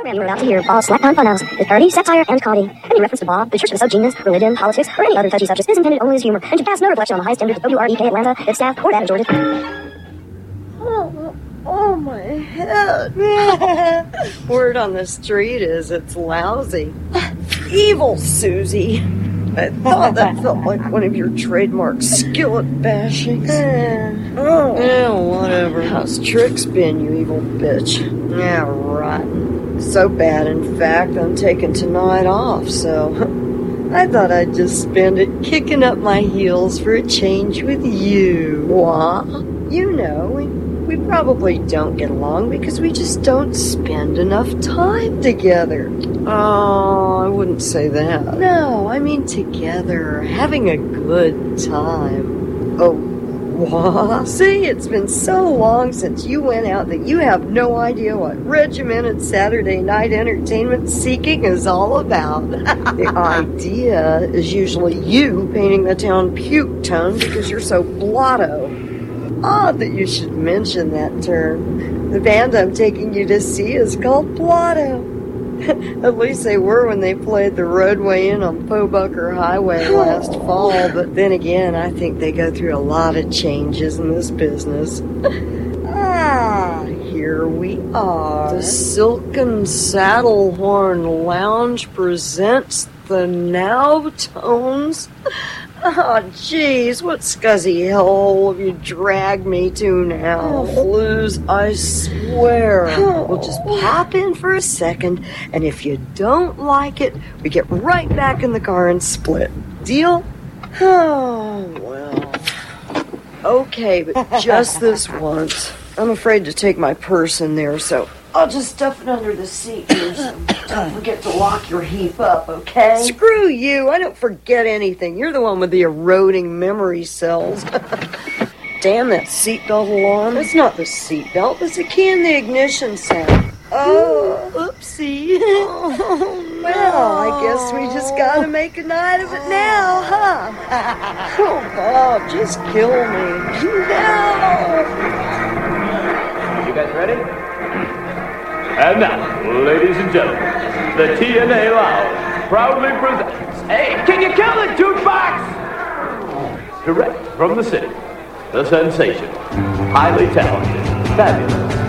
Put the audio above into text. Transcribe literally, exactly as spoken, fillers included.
program you are about to hear follows Slacktown Funhouse with parody, satire, and comedy. Any reference to Bob, the Church of the Sub-Genius, religion, politics, or any other touchy subject is intended only as humor and should pass no reflection on the high standards of W R E K Atlanta, its staff, or that of Georgia. Oh, oh my head. Word on the street is it's lousy. Evil Susie. I thought that felt like one of your trademark skillet bashings. Oh. Yeah, whatever. How's tricks been, you evil bitch? Yeah, rotten. So bad, in fact, I'm taking tonight off, so I thought I'd just spend it kicking up my heels for a change with you. What? You know, we, we probably don't get along because we just don't spend enough time together. Oh, I wouldn't say that. No, I mean together, having a good time. Oh, what? See, it's been so long since you went out that you have no idea what regimented Saturday night entertainment seeking is all about. The idea is usually you painting the town puke tone because you're so blotto. Odd that you should mention that term. The band I'm taking you to see is called Blotto. At least they were when they played the Roadway Inn on Pobucker Highway last fall, but then again, I think they go through a lot of changes in this business. Ah, here we are. The Silken Saddlehorn Lounge presents the Now Tones. Oh, jeez, what scuzzy hellhole have you dragged me to now? Oh, Luz, I swear. Oh. We'll just pop in for a second, and if you don't like it, we get right back in the car and split. Deal? Oh, well. Okay, but just this once. I'm afraid to take my purse in there, so I'll just stuff it under the seat here, so don't forget to lock your heap up, okay? Screw you, I don't forget anything. You're the one with the eroding memory cells. Damn that seatbelt alarm. That's not the seatbelt, it's a key in the ignition sound. Oh, oopsie. Oh, no. Well, I guess we just gotta make a night of it now, huh? Oh, Bob, just kill me. No! You guys ready? And now, ladies and gentlemen, the T N A Lounge proudly presents... Hey, can you kill the jukebox? Direct from the city, the sensation, highly talented, fabulous,